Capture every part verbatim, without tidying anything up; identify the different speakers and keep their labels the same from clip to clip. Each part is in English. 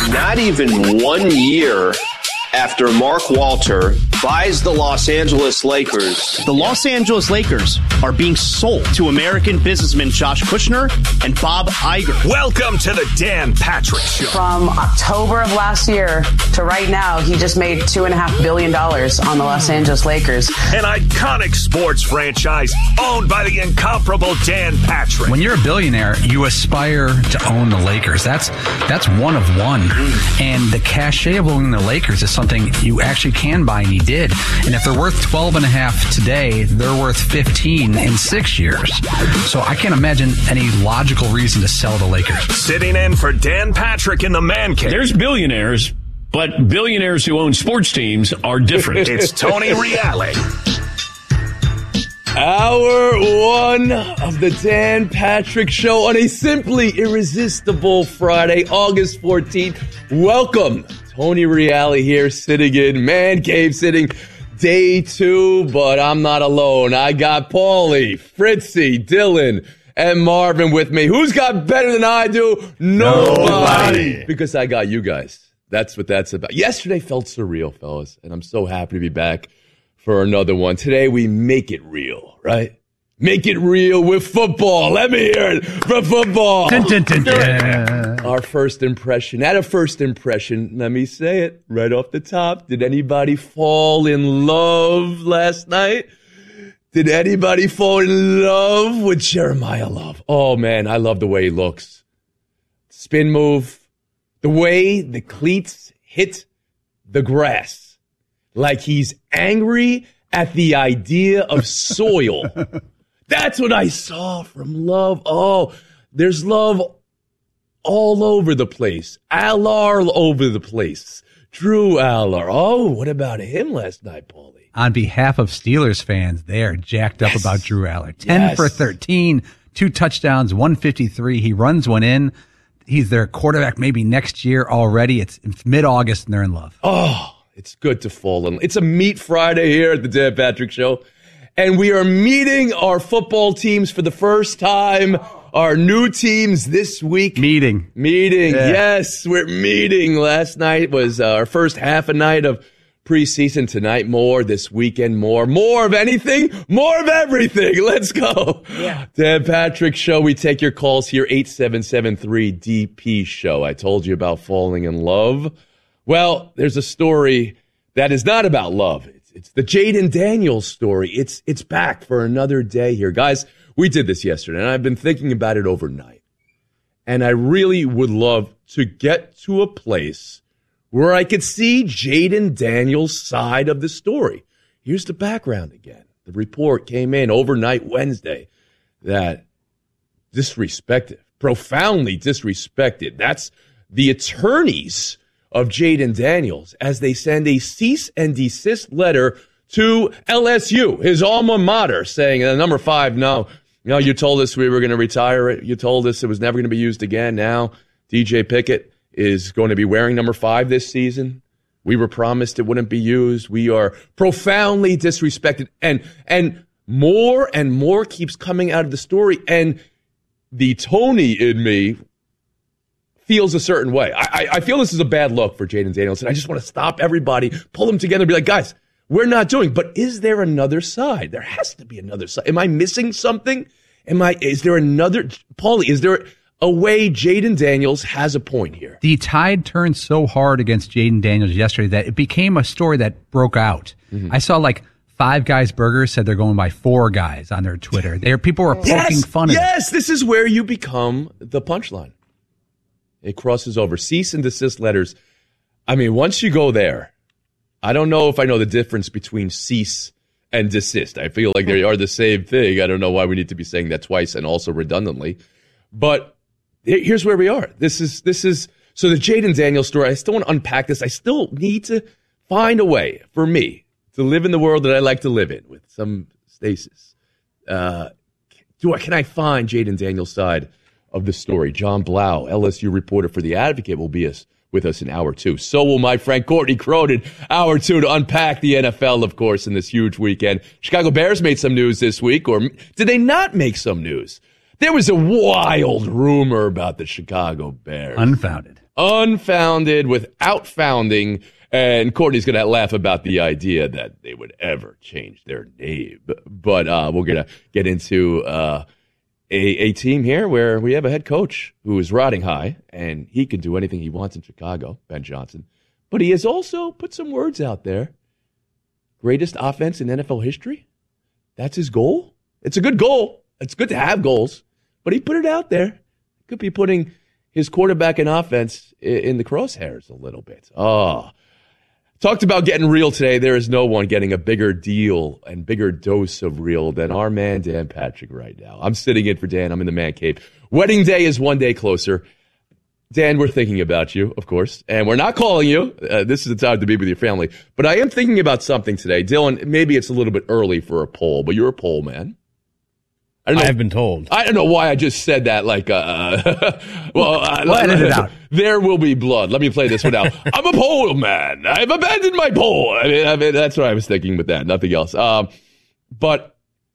Speaker 1: Not even one year after Mark Walter buys the Los Angeles Lakers,
Speaker 2: the Los Angeles Lakers are being sold to American businessman Josh Kushner and Bob Iger.
Speaker 3: Welcome to the Dan Patrick Show.
Speaker 4: From October of last year to right now, he just made two and a half billion dollars on the Los Angeles Lakers.
Speaker 3: An iconic sports franchise owned by the incomparable Dan Patrick.
Speaker 5: When you're a billionaire, you aspire to own the Lakers. That's that's one of one. And the cachet of owning the Lakers is something you actually can buy, and he did. And if they're worth twelve and a half today, they're worth fifteen in six years. So I can't imagine any logical reason to sell the Lakers.
Speaker 3: Sitting in for Dan Patrick in the Man Cave.
Speaker 6: There's billionaires, but billionaires who own sports teams are different.
Speaker 3: It's Tony Reale.
Speaker 7: Hour one of the Dan Patrick Show on a simply irresistible Friday, August fourteenth. Welcome. Tony Reale here, sitting in Man Cave, sitting day two, but I'm not alone. I got Paulie, Fritzy, Dylan, and Marvin with me. Who's got better than I do? Nobody. Nobody. Because I got you guys. That's what that's about. Yesterday felt surreal, fellas, and I'm so happy to be back for another one. Today we make it real, right? Make it real with football. Let me hear it for football. Dun, dun, dun, dun. Our first impression. At a first impression, let me say it right off the top. Did anybody fall in love last night? Did anybody fall in love with Jeremiah Love? Oh, man, I love the way he looks. Spin move. The way the cleats hit the grass. Like he's angry at the idea of soil. That's what I saw from Love. Oh, there's love all over the place. Allard all over the place. Drew Allard. Oh, what about him last night, Paulie?
Speaker 5: On behalf of Steelers fans, they are jacked up yes. about Drew Allard. ten yes. for thirteen, two touchdowns, one fifty-three. He runs one in. He's their quarterback maybe next year already. It's, it's mid-August and they're in love.
Speaker 7: Oh, it's good to fall in. It's a Meet Friday here at the Dan Patrick Show. And we are meeting our football teams for the first time. Our new teams this week.
Speaker 5: Meeting.
Speaker 7: Meeting. Yeah. Yes, we're meeting. Last night was uh, our first half a night of preseason. Tonight more. This weekend more. More of anything. More of everything. Let's go. Yeah. Dan Patrick Show. We take your calls here. eight seven seven three D P Show. I told you about falling in love. Well, there's a story that is not about love. It's the Jayden Daniels story. It's it's back for another day here. Guys, we did this yesterday, and I've been thinking about it overnight. And I really would love to get to a place where I could see Jayden Daniels' side of the story. Here's the background again. The report came in overnight Wednesday that disrespected, profoundly disrespected. That's the attorneys of Jayden Daniels as they send a cease and desist letter to L S U, his alma mater, saying, uh, number five, no, no, you told us we were going to retire it. You told us it was never going to be used again. Now D J Pickett is going to be wearing number five this season. We were promised it wouldn't be used. We are profoundly disrespected. And, and more and more keeps coming out of the story. And the Tony in me feels a certain way. I, I, I feel this is a bad look for Jayden Daniels, and I just want to stop everybody, pull them together, and be like, guys, we're not doing. But is there another side? There has to be another side. Am I missing something? Am I? Is there another? Paulie, is there a way Jayden Daniels has a point here?
Speaker 5: The tide turned so hard against Jayden Daniels yesterday that it became a story that broke out. Mm-hmm. I saw like Five Guys Burgers said they're going by Four Guys on their Twitter. There, people were poking
Speaker 7: yes,
Speaker 5: fun of
Speaker 7: yes, it.
Speaker 5: Yes,
Speaker 7: this is where you become the punchline. It crosses over. Cease and desist letters. I mean, once you go there, I don't know if I know the difference between cease and desist. I feel like they are the same thing. I don't know why we need to be saying that twice and also redundantly. But here's where we are. This is, this is, so the Jayden Daniels story, I still want to unpack this. I still need to find a way for me to live in the world that I like to live in with some stasis. Uh, do I, can I find Jayden Daniels' side of the story? John Blau, L S U reporter for The Advocate, will be us, with us in hour two. So will my friend Courtney Cronin, hour two, to unpack the N F L, of course, in this huge weekend. Chicago Bears made some news this week, or did they not make some news? There was a wild rumor about the Chicago Bears.
Speaker 5: Unfounded.
Speaker 7: Unfounded, without founding. And Courtney's going to laugh about the idea that they would ever change their name. But uh, we're going to get into uh, a, a team here where we have a head coach who is riding high, and he can do anything he wants in Chicago, Ben Johnson. But he has also put some words out there. Greatest offense in N F L history? That's his goal? It's a good goal. It's good to have goals. But he put it out there. Could be putting his quarterback and offense in the crosshairs a little bit. Oh, talked about getting real today. There is no one getting a bigger deal and bigger dose of real than our man, Dan Patrick, right now. I'm sitting in for Dan. I'm in the man cave. Wedding day is one day closer. Dan, we're thinking about you, of course, and we're not calling you. Uh, this is the time to be with your family. But I am thinking about something today. Dylan, maybe it's a little bit early for a poll, but you're a poll man. I, don't know,
Speaker 8: I have been told.
Speaker 7: I don't know why I just said that like, uh, well, uh,
Speaker 5: we'll edit it out.
Speaker 7: There will be blood. Let me play this one out. I'm a pole man. I've abandoned my pole. I mean, I mean, that's what I was thinking with that. Nothing else. Um, but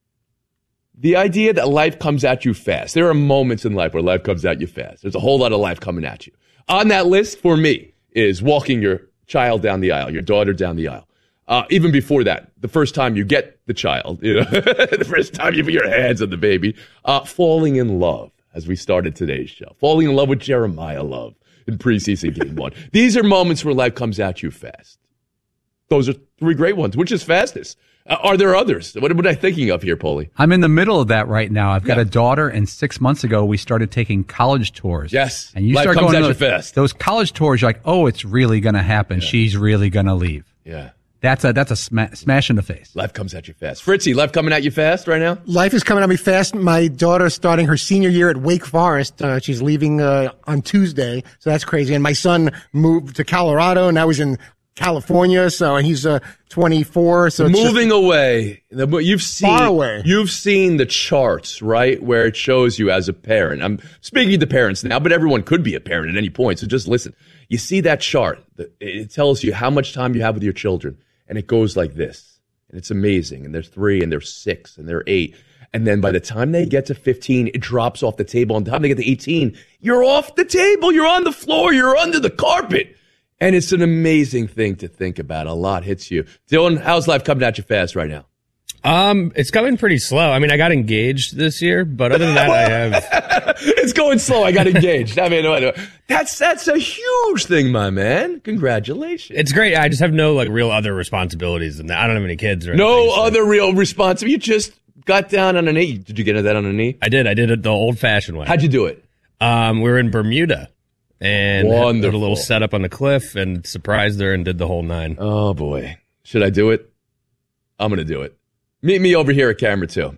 Speaker 7: the idea that life comes at you fast. There are moments in life where life comes at you fast. There's a whole lot of life coming at you. On that list for me is walking your child down the aisle, your daughter down the aisle. Uh, even before that, the first time you get the child, you know, the first time you put your hands on the baby, uh, falling in love, as we started today's show, falling in love with Jeremiah Love in preseason game one. These are moments where life comes at you fast. Those are three great ones. Which is fastest? Uh, are there others? What am I thinking of here, Paulie?
Speaker 5: I'm in the middle of that right now. I've got yeah. a daughter, and six months ago, we started taking college tours.
Speaker 7: Yes.
Speaker 5: And you
Speaker 7: life
Speaker 5: start
Speaker 7: comes
Speaker 5: going
Speaker 7: at
Speaker 5: to
Speaker 7: you
Speaker 5: those,
Speaker 7: fast.
Speaker 5: those college tours, you're like, oh, it's really going to happen. Yeah. She's really going to leave.
Speaker 7: Yeah.
Speaker 5: That's a that's a sma- smash in the face.
Speaker 7: Life comes at you fast. Fritzy, life coming at you fast right now?
Speaker 9: Life is coming at me fast. My daughter's starting her senior year at Wake Forest. Uh, she's leaving uh, on Tuesday, so that's crazy. And my son moved to Colorado, and now he's in California, so he's uh, twenty-four. So it's
Speaker 7: moving away. You've seen
Speaker 9: far away.
Speaker 7: You've seen the charts, right, where it shows you as a parent. I'm speaking to parents now, but everyone could be a parent at any point. So just listen. You see that chart. It tells you how much time you have with your children. And it goes like this. And it's amazing. And they're three, and they're six, and they're eight. And then by the time they get to fifteen, it drops off the table. And by the time they get to eighteen, you're off the table. You're on the floor. You're under the carpet. And it's an amazing thing to think about. A lot hits you. Dylan, how's life coming at you fast right now?
Speaker 8: Um, it's coming pretty slow. I mean, I got engaged this year, but other than that, I have.
Speaker 7: It's going slow. I got engaged. I mean, that's that's a huge thing, my man. Congratulations.
Speaker 8: It's great. I just have no like real other responsibilities than that. I don't have any kids or anything.
Speaker 7: No
Speaker 8: so.
Speaker 7: other real responsibility. You just got down on a knee. Did you get that on a knee?
Speaker 8: I did. I did it the old-fashioned way.
Speaker 7: How'd you do it?
Speaker 8: Um, we were in Bermuda. And
Speaker 7: Wonderful.
Speaker 8: did a little setup on the cliff and surprised her and did the whole nine.
Speaker 7: Oh, boy. Should I do it? I'm going to do it. Meet me over here at camera two.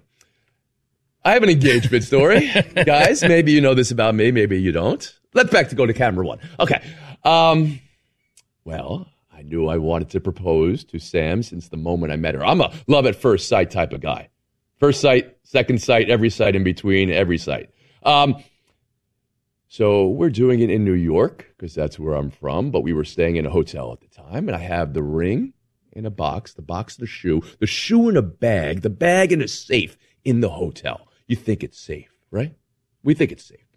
Speaker 7: I have an engagement story. Guys, maybe you know this about me. Maybe you don't. Let's back to go to camera one. Okay. Um, well, I knew I wanted to propose to Sam since the moment I met her. I'm a love at first sight type of guy. First sight, second sight, every sight in between, every sight. Um, so we're doing it in New York because that's where I'm from, but we were staying in a hotel at the time, and I have the ring in a box, the box of the shoe, the shoe in a bag, the bag in a safe in the hotel. You think it's safe, right? We think it's safe.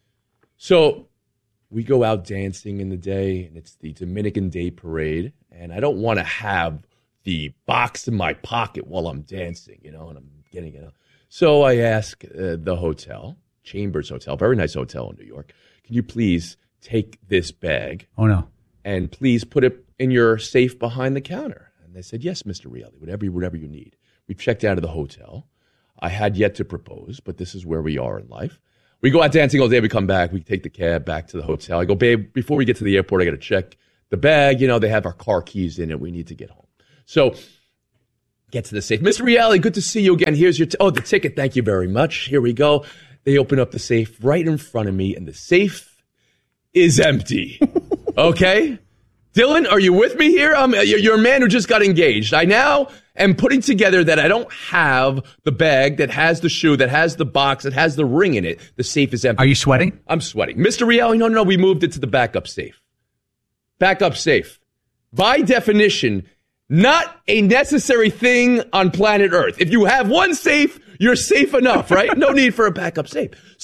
Speaker 7: So we go out dancing in the day, and it's the Dominican Day Parade, and I don't want to have the box in my pocket while I'm dancing, you know, and I'm getting it. So I ask uh, the hotel, Chambers Hotel, very nice hotel in New York, can you please take this bag?
Speaker 5: Oh, no.
Speaker 7: And please put it in your safe behind the counter. And they said, yes, Mister Reilly, whatever, whatever you need. We checked out of the hotel. I had yet to propose, but this is where we are in life. We go out dancing all day. We come back. We take the cab back to the hotel. I go, babe, before we get to the airport, I got to check the bag. You know, they have our car keys in it. We need to get home. So get to the safe. Mister Reilly, good to see you again. Here's your, t- oh, the ticket. Thank you very much. Here we go. They open up the safe right in front of me, and the safe is empty. Okay? Dylan, are you with me here? Um, you're a man who just got engaged. I now am putting together that I don't have the bag that has the shoe, that has the box, that has the ring in it. The safe is empty.
Speaker 5: Are you sweating?
Speaker 7: I'm sweating. Mister Reilly, no, no, no. We moved it to the backup safe. Backup safe. By definition, not a necessary thing on planet Earth. If you have one safe, you're safe enough, right? No need for a backup safe. So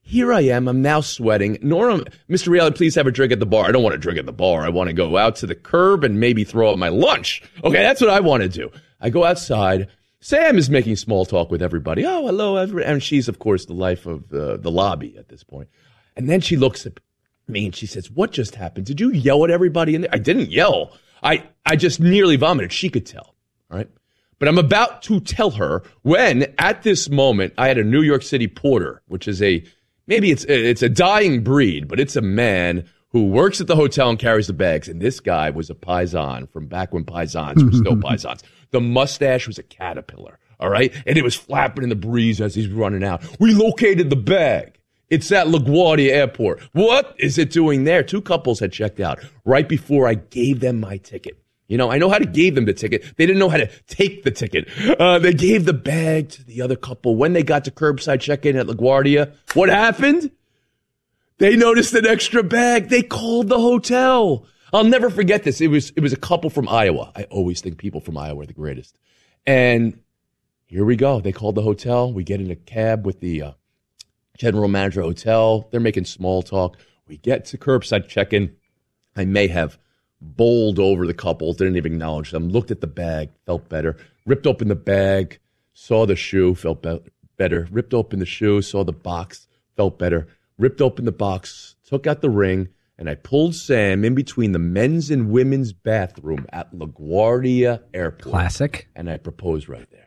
Speaker 7: Here I am. I'm now sweating. Nora, Mister Reality, please have a drink at the bar. I don't want to drink at the bar. I want to go out to the curb and maybe throw up my lunch. Okay, that's what I want to do. I go outside. Sam is making small talk with everybody. Oh, hello, everybody. And she's, of course, the life of uh, the lobby at this point. And then she looks at me and she says, what just happened? Did you yell at everybody in there? I didn't yell. I, I just nearly vomited. She could tell. All right. But I'm about to tell her when, at this moment, I had a New York City porter, which is a, maybe it's, it's a dying breed, but it's a man who works at the hotel and carries the bags. And this guy was a paisan from back when paisans were still paisans. The mustache was a caterpillar. All right. And it was flapping in the breeze as he's running out. We located the bag. It's at LaGuardia Airport. What is it doing there? Two couples had checked out right before I gave them my ticket. You know, I know how to give them the ticket. They didn't know how to take the ticket. Uh, they gave the bag to the other couple. When they got to curbside check-in at LaGuardia, what happened? They noticed an extra bag. They called the hotel. I'll never forget this. It was it was a couple from Iowa. I always think people from Iowa are the greatest. And here we go. They called the hotel. We get in a cab with the uh, general manager hotel. They're making small talk. We get to curbside check-in. I may have bowled over the couple, didn't even acknowledge them, looked at the bag, felt better, ripped open the bag, saw the shoe, felt be- better, ripped open the shoe, saw the box, felt better, ripped open the box, took out the ring, and I pulled Sam in between the men's and women's bathroom at LaGuardia Airport.
Speaker 5: Classic.
Speaker 7: And I proposed right there.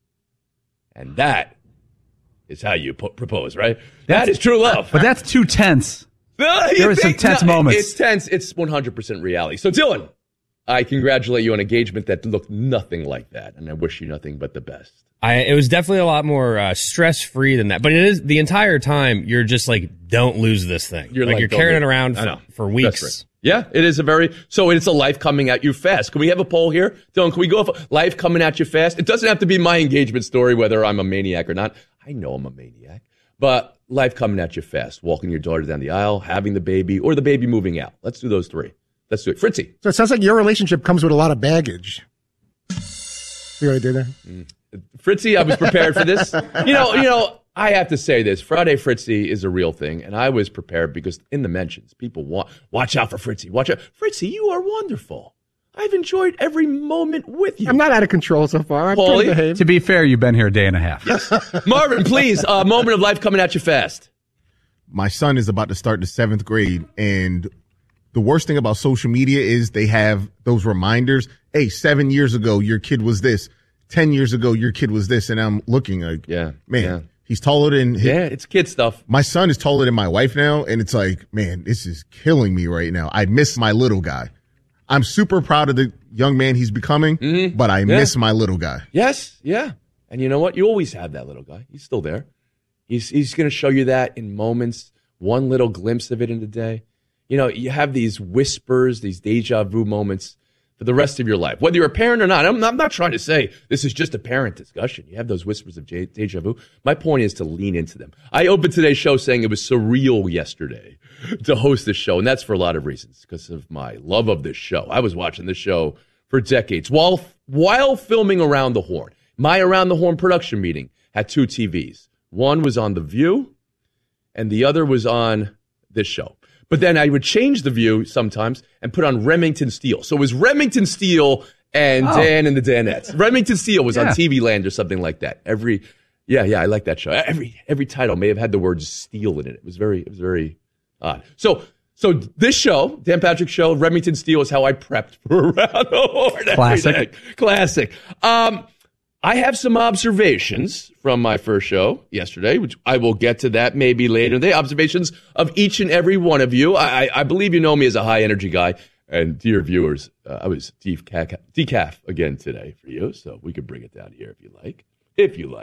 Speaker 7: And that is how you po- propose, right? That is true love.
Speaker 5: But that's too tense.
Speaker 7: No,
Speaker 5: there were some tense
Speaker 7: no,
Speaker 5: moments.
Speaker 7: It's tense. It's one hundred percent reality. So, Dylan, I congratulate you on engagement that looked nothing like that, and I wish you nothing but the best.
Speaker 8: I, it was definitely a lot more uh, stress-free than that. But it is the entire time you're just like, don't lose this thing.
Speaker 7: You're
Speaker 8: like,
Speaker 7: like
Speaker 8: you're
Speaker 7: don't
Speaker 8: carrying
Speaker 7: lose.
Speaker 8: it around
Speaker 7: I
Speaker 8: for,
Speaker 7: know.
Speaker 8: for weeks.
Speaker 7: That's right. Yeah, it is a very, so it's a life coming at you fast. Can we have a poll here? Dylan, can we go off life coming at you fast? It doesn't have to be my engagement story, whether I'm a maniac or not. I know I'm a maniac. But life coming at you fast, walking your daughter down the aisle, having the baby, or the baby moving out. Let's do those three. Let's do it. Fritzy.
Speaker 9: So it sounds like your relationship comes with a lot of baggage. See what I did there?
Speaker 7: Mm. Fritzy, I was prepared for this. You know, you know, I have to say this. Friday Fritzy is a real thing, and I was prepared because in the mentions, people want, watch out for Fritzy. Watch out. Fritzy, you are wonderful. I've enjoyed every moment with you.
Speaker 9: I'm not out of control so far. I'm trying to behave.
Speaker 5: To be fair, you've been here a day and a half.
Speaker 7: Yes. Marvin, please, a uh, moment of life coming at you fast.
Speaker 10: My son is about to start the seventh grade, and the worst thing about social media is they have those reminders. Hey, seven years ago, your kid was this. Ten years ago, your kid was this. And I'm looking like,
Speaker 7: yeah,
Speaker 10: man,
Speaker 7: yeah.
Speaker 10: he's taller than his,
Speaker 7: yeah, it's kid stuff.
Speaker 10: My son is taller than my wife now, and it's like, man, this is killing me right now. I miss my little guy. I'm super proud of the young man he's becoming, mm-hmm. but I yeah. miss my little guy.
Speaker 7: Yes, yeah. And you know what? You always have that little guy. He's still there. He's he's going to show you that in moments, one little glimpse of it in the day. You know, you have these whispers, these deja vu moments for the rest of your life, whether you're a parent or not. I'm, I'm not trying to say this is just a parent discussion. You have those whispers of deja vu. My point is to lean into them. I opened today's show saying it was surreal yesterday to host this show, and that's for a lot of reasons, because of my love of this show. I was watching this show for decades while while filming Around the Horn. My Around the Horn production meeting had two T Vs. One was on The View, and the other was on this show. But then I would change the view sometimes and put on Remington Steele. So it was Remington Steele and oh. Dan and the Danettes. Remington Steele was yeah. on T V Land or something like that. Every, yeah, yeah, I like that show. Every every title may have had the word Steele in it. It was very, it was very odd. So, so this show, Dan Patrick Show, Remington Steele is how I prepped for Around the Horn.
Speaker 5: Classic,
Speaker 7: classic. Um, I have some observations from my first show yesterday, which I will get to that maybe later. The observations of each and every one of you. I, I believe you know me as a high energy guy. And dear viewers, uh, I was decaf, decaf again today for you, so we could bring it down here if you like. If you like.